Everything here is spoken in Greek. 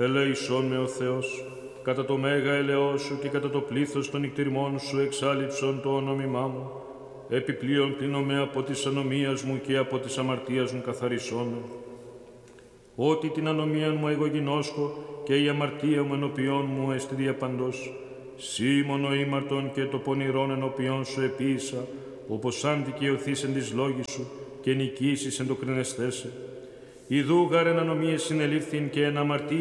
Ελέησόν με ο Θεός, κατά το μέγα ελαιό σου και κατά το πλήθος των νυκτηριμών σου εξάλληψον το όνομημά μου. Επιπλέον πλύνομαι από της ανομίας μου και από της αμαρτίας μου καθαρισόν με. Ότι την ανομίαν μου εγώ γινώσκω και η αμαρτία μου ενωπιών μου εστι διαπαντός. Σύ μόνο ήμαρτον και το πονηρόν ενωπιών σου επίησα, όπως αν δικαιωθείς εν της λόγης σου και νικήσεις εν το κρινεστέσαι. Ιδού γάρ εν ανομίες συνελήφθην και εν αμαρτία